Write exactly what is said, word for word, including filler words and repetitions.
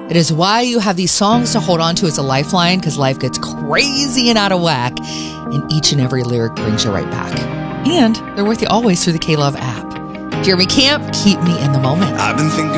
It is why you have these songs to hold on to as a lifeline, because life gets crazy and out of whack, and each and every lyric brings you right back. And they're with you always through the K-Love app. Jeremy Camp, keep me in the moment. I've been thinking